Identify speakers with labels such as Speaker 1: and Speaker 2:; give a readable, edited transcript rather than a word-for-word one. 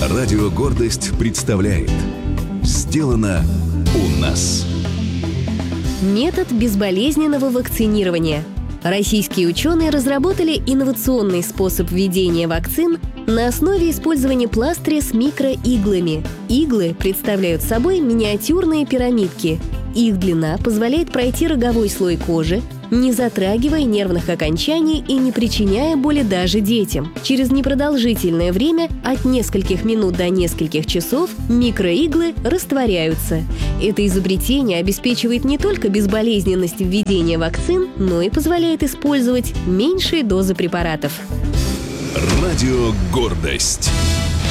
Speaker 1: Радио «Гордость» представляет «Сделано у нас».
Speaker 2: Метод безболезненного вакцинирования. Российские ученые разработали инновационный способ введения вакцин на основе использования пластыря с микроиглами. Иглы представляют собой миниатюрные пирамидки. Их длина позволяет пройти роговой слой кожи, не затрагивая нервных окончаний и не причиняя боли даже детям. Через непродолжительное время, от нескольких минут до нескольких часов, микроиглы растворяются. Это изобретение обеспечивает не только безболезненность введения вакцин, но и позволяет использовать меньшие дозы препаратов.
Speaker 1: Радио «Гордость».